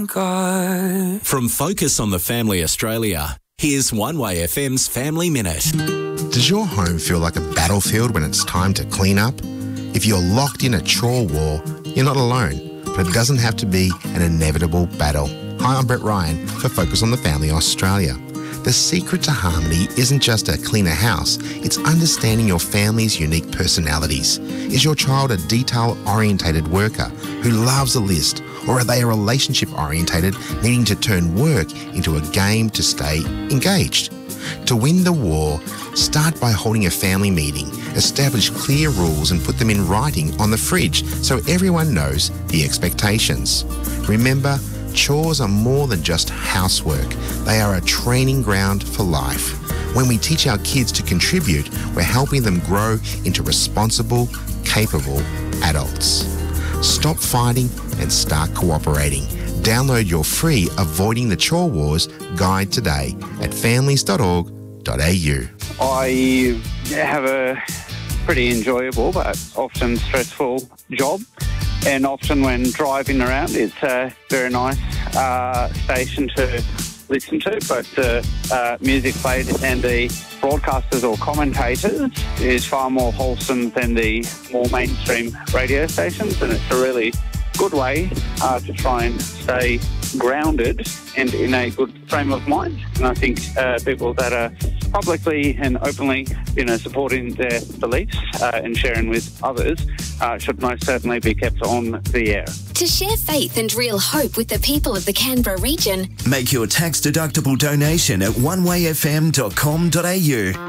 thank God. From Focus on the Family Australia, here's One Way FM's Family Minute. Does your home feel like a battlefield when it's time to clean up? If you're locked in a chore war, you're not alone, but it doesn't have to be an inevitable battle. Hi, I'm Brett Ryan for Focus on the Family Australia. The secret to harmony isn't just a cleaner house, it's understanding your family's unique personalities. Is your child a detail-orientated worker who loves a list, or are they a relationship-orientated needing to turn work into a game to stay engaged? To win the war, start by holding a family meeting, establish clear rules and put them in writing on the fridge so everyone knows the expectations. Remember, chores are more than just housework. They are a training ground for life. When we teach our kids to contribute, we're helping them grow into responsible, capable adults. Stop fighting and start cooperating. Download your free Avoiding the Chore Wars guide today at families.org.au. I have a pretty enjoyable but often stressful job. And often when driving around, it's a very nice station to listen to. But the music played and the broadcasters or commentators is far more wholesome than the more mainstream radio stations. And it's a really good way to try and stay grounded and in a good frame of mind. And I think people that are publicly and openly, supporting their beliefs and sharing with others should most certainly be kept on the air. To share faith and real hope with the people of the Canberra region, make your tax-deductible donation at onewayfm.com.au.